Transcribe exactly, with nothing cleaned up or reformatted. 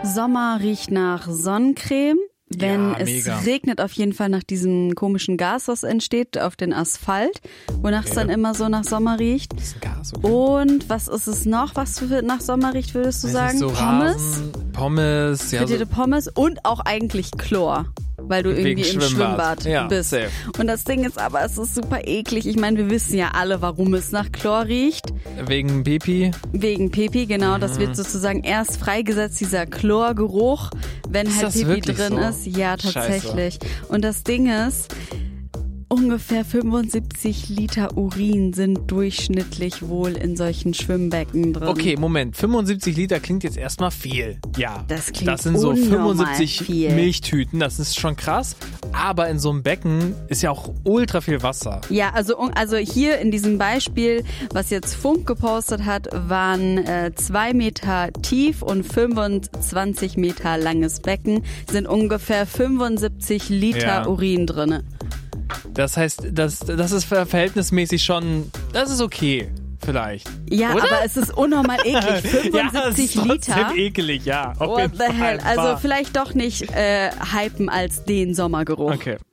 Sommer riecht nach Sonnencreme. Wenn Ja, es mega. regnet, auf jeden Fall nach diesem komischen Gas, was entsteht auf den Asphalt, wonach es Okay. dann immer so nach Sommer riecht. Das ist ein Gas, okay. Und was ist es noch, was für nach Sommer riecht, würdest du Weiß sagen? nicht, so Pommes? Rasen, Pommes, ja, so, Frittierte Pommes und auch eigentlich Chlor, weil du Wegen irgendwie im Schwimmbad. Schwimmbad Ja, bist. safe. Und das Ding ist aber, es ist super eklig. Ich meine, wir wissen ja alle, warum es nach Chlor riecht. wegen Pipi. Wegen Pipi, genau. Das wird sozusagen erst freigesetzt, dieser Chlorgeruch, wenn Ist halt das Pipi wirklich drin so? ist. Ja, Scheiße. tatsächlich. Und das Ding ist, ungefähr fünfundsiebzig Liter Urin sind durchschnittlich wohl in solchen Schwimmbecken drin. Okay, Moment. fünfundsiebzig Liter klingt jetzt erstmal viel. Ja. Das klingt Das sind so unnormal fünfundsiebzig viel. Milchtüten. Das ist schon krass. Aber in so einem Becken ist ja auch ultra viel Wasser. Ja, also, also hier in diesem Beispiel, was jetzt Funk gepostet hat, waren äh, zwei Meter tief und fünfundzwanzig Meter langes Becken, sind ungefähr fünfundsiebzig Liter Ja. Urin drinne. Das heißt, das, das ist ver- verhältnismäßig schon, das ist okay, vielleicht. Ja, Oder? aber es ist unnormal eklig. ja, das ist fünfundsiebzig trotzdem Liter. ekelig, ja. Auf What jeden the hell? Fall. Also vielleicht doch nicht äh, hypen als den Sommergeruch. Okay.